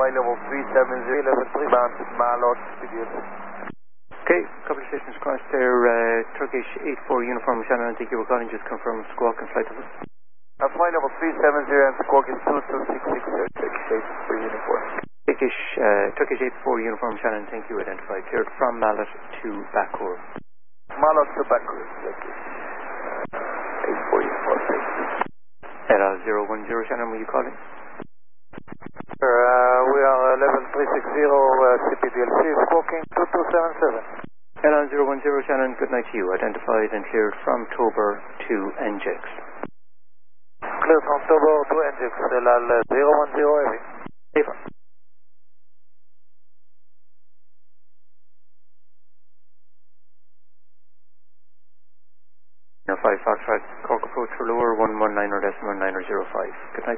flight level 370, level 3 bound to Malot, CDL. Okay, couple of stations across there, Turkish 84 Uniform Shannon, I think you were calling, just confirm squawk and flight level. Flight level 370 and squawk is 2266, Turkish 84 Uniform. Turkish 84 Uniform Shannon, thank you, identified, cleared from Malot to Bakur. Malot to Bakur, Turkish 84 Uniform, thank you. LL 010 Shannon, will you call in? Sir, we are level 360, CPDLC, squawking 2277. LL 010 Shannon, good night to you, identified and cleared from Tober to NGEX. Cleared from Tober to NGEX, LL 010 heavy. Safer. No 5 Foxtrot, Cork approach for lower 119 or decimal 9005. Good night.